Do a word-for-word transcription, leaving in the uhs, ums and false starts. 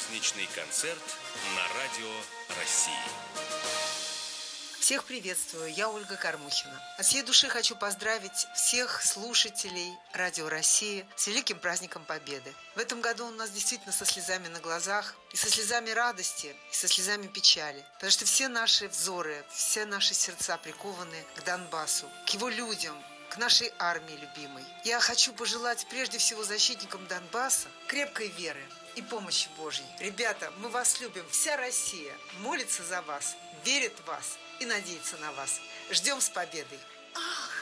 праздничный концерт на Радио России. Всех приветствую, я Ольга Кормухина. От всей души хочу поздравить всех слушателей Радио России с великим праздником Победы. В этом году у нас действительно со слезами на глазах, и со слезами радости, и со слезами печали. Потому что все наши взоры, все наши сердца прикованы к Донбассу, к его людям, к нашей армии любимой. Я хочу пожелать прежде всего защитникам Донбасса крепкой веры и помощи Божьей. Ребята, мы вас любим, вся Россия молится за вас, верит в вас и надеется на вас. Ждем с победой. Ах!